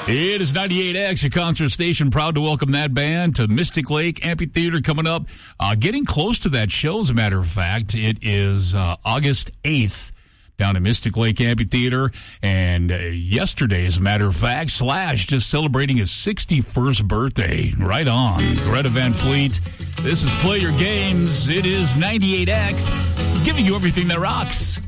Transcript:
It is 98X, a concert station. Proud to welcome that band to Mystic Lake Amphitheater coming up. Getting close to that show, as a matter of fact. It is August 8th down at Mystic Lake Amphitheater. And yesterday, as a matter of fact, Slash just celebrating his 61st birthday. Right on. Greta Van Fleet. This is Play Your Games. It is 98X, giving you everything that rocks.